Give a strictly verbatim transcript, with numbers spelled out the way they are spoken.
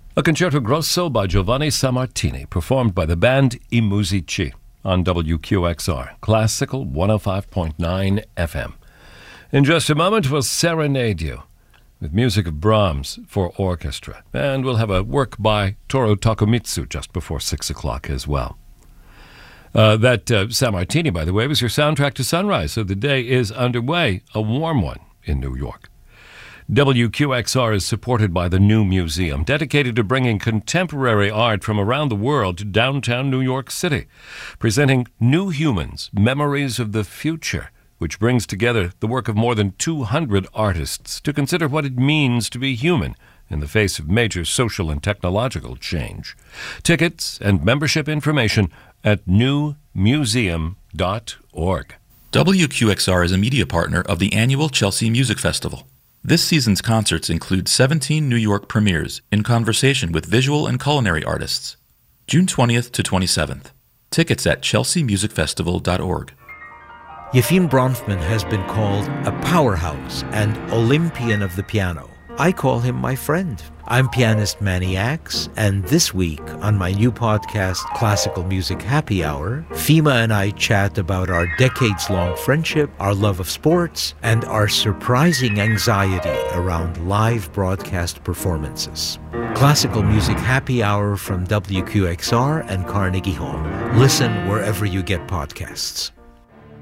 A concerto grosso by Giovanni Sammartini, performed by the band I Musici on W Q X R, Classical one oh five point nine F M. In just a moment, we'll serenade you with music of Brahms for orchestra, and we'll have a work by Toru Takemitsu just before six o'clock as well. Uh, that uh, Sammartini, by the way, was your soundtrack to sunrise, so the day is underway, a warm one in New York. W Q X R is supported by the New Museum, dedicated to bringing contemporary art from around the world to downtown New York City, presenting New Humans, Memories of the Future, which brings together the work of more than two hundred artists to consider what it means to be human in the face of major social and technological change. Tickets and membership information at new museum dot org. W Q X R is a media partner of the annual Chelsea Music Festival. This season's concerts include seventeen New York premieres in conversation with visual and culinary artists. June twentieth to twenty-seventh. Tickets at chelsea music festival dot org. Yefim Bronfman has been called a powerhouse and Olympian of the piano. I call him my friend. I'm pianist Manny Axe, and this week on my new podcast, Classical Music Happy Hour, Fima and I chat about our decades-long friendship, our love of sports, and our surprising anxiety around live broadcast performances. Classical Music Happy Hour from W Q X R and Carnegie Hall. Listen wherever you get podcasts.